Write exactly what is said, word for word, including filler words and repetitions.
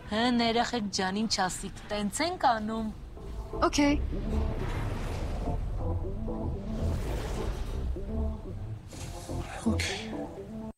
Հն երեխեք ջանին չասիք, տենց ենք անում։ Okay. Okay.